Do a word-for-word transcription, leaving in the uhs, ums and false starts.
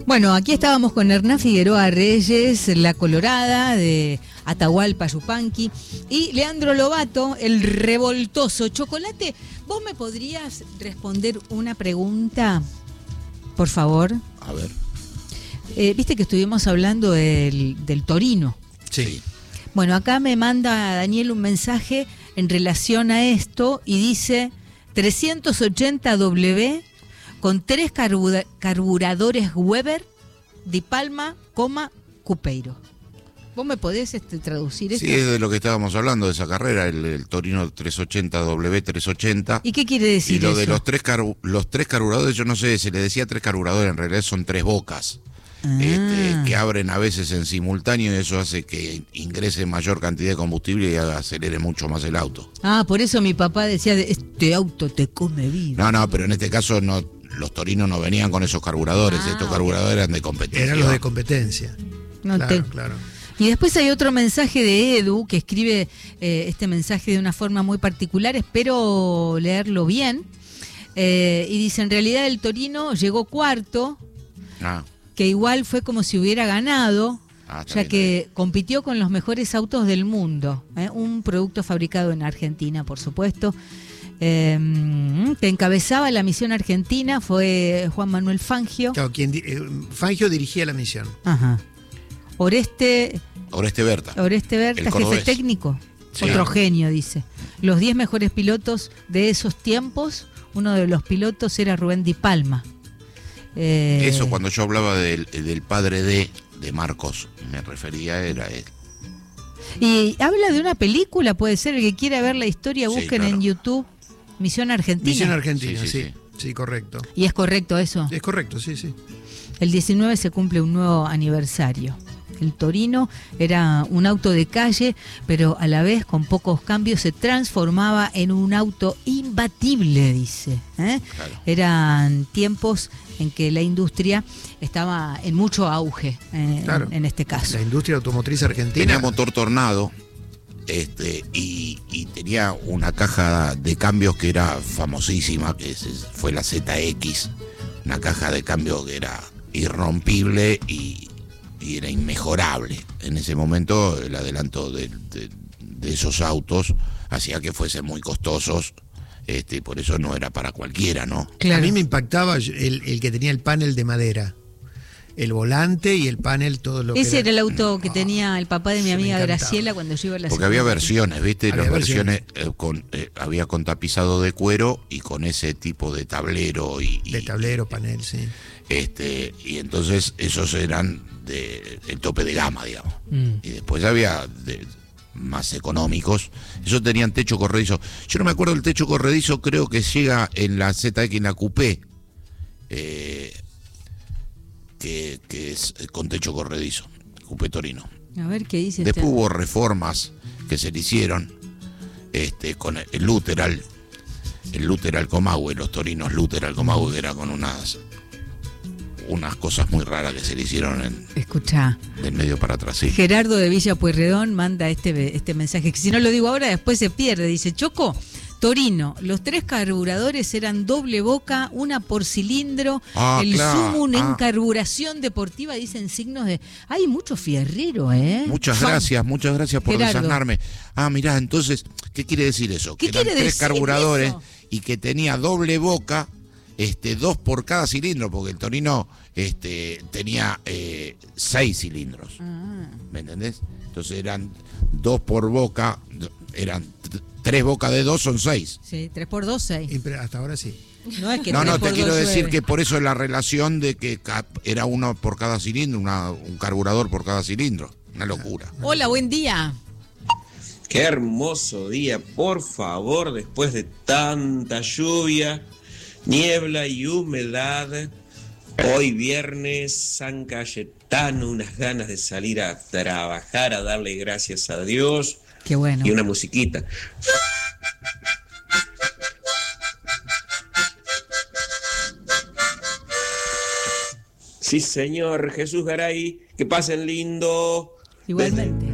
Bueno, aquí estábamos con Hernán Figueroa Reyes, la Colorada de Atahualpa Yupanqui, y Leandro Lobato, el revoltoso. Chocolate, ¿vos me podrías responder una pregunta, por favor? A ver. Eh, Viste que estuvimos hablando del, del Torino. Sí. Bueno, acá me manda Daniel un mensaje en relación a esto y dice trescientos ochenta W con tres carbura- carburadores Weber, Di Palma, coma, Cupeiro. ¿Vos me podés este, traducir esto? Sí, es de lo que estábamos hablando, de esa carrera, el, el Torino trescientos ochenta W trescientos ochenta. ¿Y qué quiere decir Y lo eso? de los tres, car- los tres carburadores, yo no sé, se le decía tres carburadores, en realidad son tres bocas. Ah. Este, que abren a veces en simultáneo y eso hace que ingrese mayor cantidad de combustible y acelere mucho más el auto. Ah, por eso mi papá decía, este auto te come vivo. No, no, pero en este caso no, los Torinos no venían con esos carburadores, Ah, estos carburadores eran de competencia. Eran los de competencia. No claro, te- claro. Y después hay otro mensaje de Edu, que escribe eh, este mensaje de una forma muy particular, espero leerlo bien. Eh, y dice, en realidad el Torino llegó cuarto, Ah, que igual fue como si hubiera ganado, ah, está ya bien, que está bien. compitió con los mejores autos del mundo. ¿eh? Un producto fabricado en Argentina, por supuesto. Eh, que encabezaba la misión argentina fue Juan Manuel Fangio. Claro, quien di- eh, Fangio dirigía la misión. Ajá. Oreste, Oreste Berta. Oreste Berta, El jefe cordobés. técnico. Sí. Otro genio, dice. Los diez mejores pilotos de esos tiempos, uno de los pilotos era Rubén Di Palma. Eh, Eso cuando yo hablaba del, del padre de, de Marcos, me refería, era él. Y habla de una película, puede ser, el que quiera ver la historia, Sí, busquen claro. en YouTube Misión Argentina. Misión Argentina, Sí, sí sí, sí, sí. correcto. Y es correcto eso. Es correcto, sí, sí. El diecinueve se cumple un nuevo aniversario. El Torino era un auto de calle, pero a la vez con pocos cambios se transformaba en un auto imbatible, dice. ¿eh? Claro. Eran tiempos en que la industria estaba en mucho auge, eh, Claro. en, en este caso. La industria automotriz argentina. Tenía motor Tornado este, y, y tenía una caja de cambios que era famosísima, que es- es- fue la Z X, una caja de cambio que era irrompible y, y era inmejorable. En ese momento el adelanto de, de- de esos autos hacía que fuesen muy costosos, este, y por eso no era para cualquiera, ¿no? Claro. A mí me impactaba el, el que tenía el panel de madera. El volante y el panel, todo lo que Ese era era. el auto que tenía el papá de mi Se me amiga encantaba. Graciela cuando yo iba a la Porque había secundaria. versiones, ¿viste? Había Las versiones, eh, con, eh, había con tapizado de cuero y con ese tipo de tablero y, y- De tablero, panel, sí. este y entonces esos eran de el tope de gama, digamos. Mm. Y después había de, más económicos. Esos tenían techo corredizo. Yo no me acuerdo del techo corredizo, creo que llega en la Z X, en la Coupé, eh, que, que es con techo corredizo, Coupé Torino. A ver qué dice Después este. hubo reformas que se le hicieron este, con el Luteral, el Luteral Comahue, los Torinos Luteral Comahue, que era con unas unas cosas muy raras que se le hicieron en, Escuchá. del medio para atrás. Sí. Gerardo de Villa Pueyrredón manda este, este mensaje, que si no lo digo ahora después se pierde. Dice, Choco, Torino, los tres carburadores eran doble boca, una por cilindro, Ah, el claro, Sumum en ah. carburación deportiva, dicen signos de... Hay mucho fierrero, ¿eh? Muchas Fan- gracias, muchas gracias por Gerardo. desasnarme. Ah, mirá, entonces, ¿qué quiere decir eso? ¿Qué que eran quiere tres decir carburadores eso? y que tenía doble boca, este, dos por cada cilindro, porque el Torino este, tenía eh, seis cilindros. Ah. ¿Me entendés? Entonces eran dos por boca, eran t- tres bocas de dos, son seis. Sí, tres por dos, seis. Y, pero hasta ahora sí. No es que No, tres no, por te quiero dos decir llueve. que por eso es la relación de que ca- era uno por cada cilindro, una, un carburador por cada cilindro. Una locura. Hola, buen día. Qué hermoso día, por favor, después de tanta lluvia, niebla y humedad. Hoy viernes, San Cayetano, unas ganas de salir a trabajar, a darle gracias a Dios. Qué bueno. Y una musiquita. Sí, señor Jesús Garay, que pasen lindo. Igualmente.